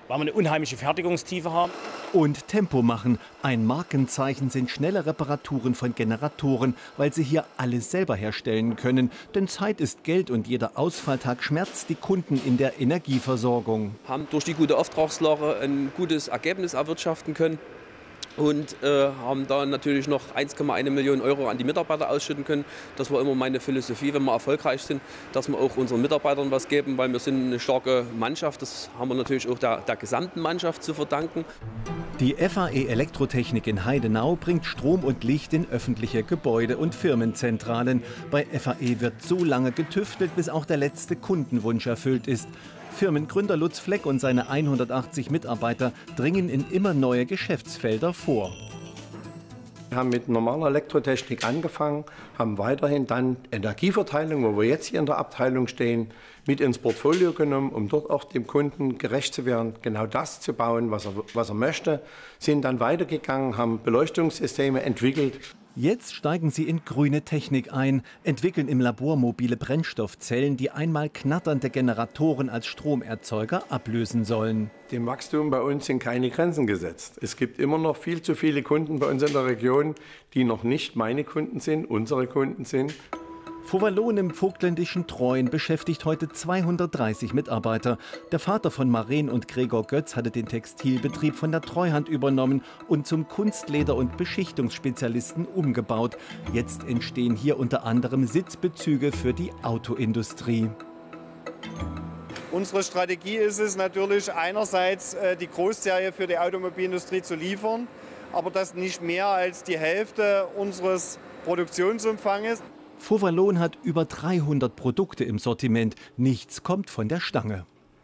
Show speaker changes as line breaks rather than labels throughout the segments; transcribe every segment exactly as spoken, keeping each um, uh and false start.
weil wir eine unheimliche Fertigungstiefe haben.
Und Tempo machen. Ein Markenzeichen sind schnelle Reparaturen von Generatoren, weil sie hier alles selber herstellen können. Denn Zeit ist Geld und jeder Ausfalltag schmerzt die Kunden in der Energieversorgung.
Haben durch die gute Auftragslage ein gutes Ergebnis erwirtschaften können. Und äh, haben da natürlich noch eins Komma eins Million Euro an die Mitarbeiter ausschütten können. Das war immer meine Philosophie, wenn wir erfolgreich sind, dass wir auch unseren Mitarbeitern was geben, weil wir sind eine starke Mannschaft. Das haben wir natürlich auch der, der gesamten Mannschaft zu verdanken.
Die F A E Elektrotechnik in Heidenau bringt Strom und Licht in öffentliche Gebäude und Firmenzentralen. Bei F A E wird so lange getüftelt, bis auch der letzte Kundenwunsch erfüllt ist. Firmengründer Lutz Fleck und seine hundertachtzig Mitarbeiter dringen in immer neue Geschäftsfelder vor.
Wir haben mit normaler Elektrotechnik angefangen, haben weiterhin dann Energieverteilung, wo wir jetzt hier in der Abteilung stehen, mit ins Portfolio genommen, um dort auch dem Kunden gerecht zu werden, genau das zu bauen, was er, was er möchte. Sind dann weitergegangen, haben Beleuchtungssysteme entwickelt.
Jetzt steigen sie in grüne Technik ein, entwickeln im Labor mobile Brennstoffzellen, die einmal knatternde Generatoren als Stromerzeuger ablösen sollen.
Dem Wachstum bei uns sind keine Grenzen gesetzt. Es gibt immer noch viel zu viele Kunden bei uns in der Region, die noch nicht meine Kunden sind, unsere Kunden sind.
Vovalon im vogtländischen Treuen beschäftigt heute zweihundertdreißig Mitarbeiter. Der Vater von Maren und Gregor Götz hatte den Textilbetrieb von der Treuhand übernommen und zum Kunstleder- und Beschichtungsspezialisten umgebaut. Jetzt entstehen hier unter anderem Sitzbezüge für die Autoindustrie.
Unsere Strategie ist es natürlich einerseits, die Großserie für die Automobilindustrie zu liefern, aber das nicht mehr als die Hälfte unseres Produktionsumfanges.
Vovalon hat über dreihundert Produkte im Sortiment. Nichts kommt von der Stange.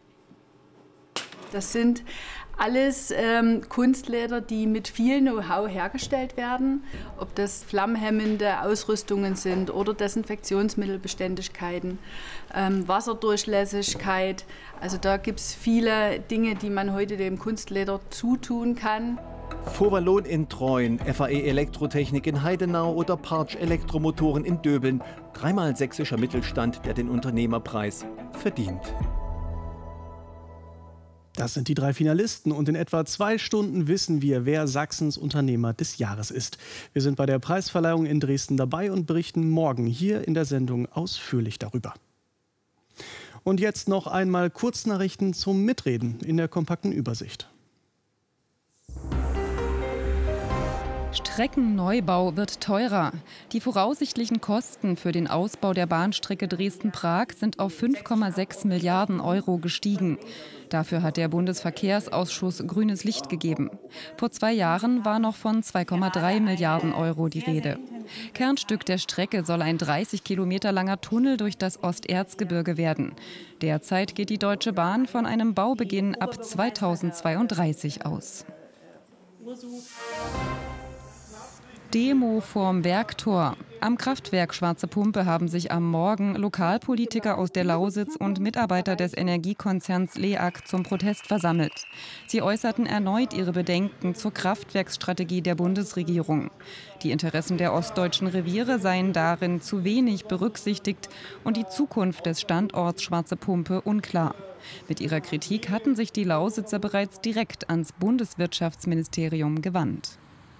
Das sind alles ähm, Kunstleder, die mit viel Know-how hergestellt werden. Ob das flammhemmende Ausrüstungen sind oder Desinfektionsmittelbeständigkeiten, ähm, Wasserdurchlässigkeit. Also da gibt es viele Dinge, die man heute dem Kunstleder zutun kann.
Vovalon in Treuen, F A E Elektrotechnik in Heidenau oder Parch Elektromotoren in Döbeln. Dreimal sächsischer Mittelstand, der den Unternehmerpreis verdient.
Das sind die drei Finalisten und in etwa zwei Stunden wissen wir, wer Sachsens Unternehmer des Jahres ist. Wir sind bei der Preisverleihung in Dresden dabei und berichten morgen hier in der Sendung ausführlich darüber. Und jetzt noch einmal Kurznachrichten zum Mitreden in der kompakten Übersicht.
Streckenneubau wird teurer. Die voraussichtlichen Kosten für den Ausbau der Bahnstrecke Dresden-Prag sind auf fünf Komma sechs Milliarden Euro gestiegen. Dafür hat der Bundesverkehrsausschuss grünes Licht gegeben. Vor zwei Jahren war noch von zwei Komma drei Milliarden Euro die Rede. Kernstück der Strecke soll ein dreißig Kilometer langer Tunnel durch das Osterzgebirge werden. Derzeit geht die Deutsche Bahn von einem Baubeginn ab zweitausendzweiunddreißig aus. Demo vorm Werktor. Am Kraftwerk Schwarze Pumpe haben sich am Morgen Lokalpolitiker aus der Lausitz und Mitarbeiter des Energiekonzerns LEAG zum Protest versammelt. Sie äußerten erneut ihre Bedenken zur Kraftwerksstrategie der Bundesregierung. Die Interessen der ostdeutschen Reviere seien darin zu wenig berücksichtigt und die Zukunft des Standorts Schwarze Pumpe unklar. Mit ihrer Kritik hatten sich die Lausitzer bereits direkt ans Bundeswirtschaftsministerium gewandt.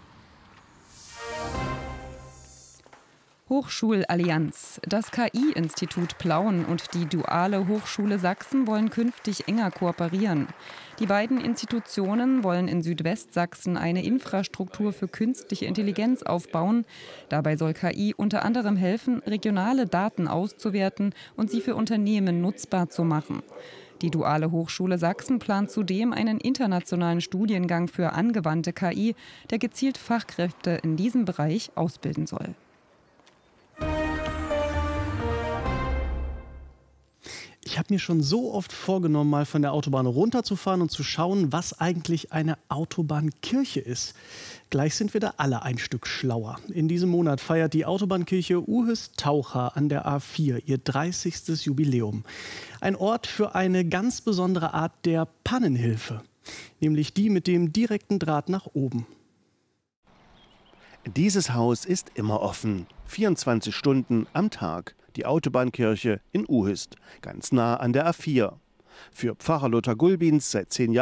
Hochschulallianz. Das K I-Institut Plauen und die Duale Hochschule Sachsen wollen künftig enger kooperieren. Die beiden Institutionen wollen in Südwestsachsen eine Infrastruktur für künstliche Intelligenz aufbauen. Dabei soll K I unter anderem helfen, regionale Daten auszuwerten und sie für Unternehmen nutzbar zu machen. Die Duale Hochschule Sachsen plant zudem einen internationalen Studiengang für angewandte K I, der gezielt Fachkräfte in diesem Bereich ausbilden soll.
Ich habe mir schon so oft vorgenommen, mal von der Autobahn runterzufahren und zu schauen, was eigentlich eine Autobahnkirche ist. Gleich sind wir da alle ein Stück schlauer. In diesem Monat feiert die Autobahnkirche Uhüst-Taucher an der A vier ihr dreißigstes Jubiläum. Ein Ort für eine ganz besondere Art der Pannenhilfe, nämlich die mit dem direkten Draht nach oben.
Dieses Haus ist immer offen, vierundzwanzig Stunden am Tag. Die Autobahnkirche in Uhüst, ganz nah an der A vier. Für Pfarrer Lothar Gulbins seit zehn Jahren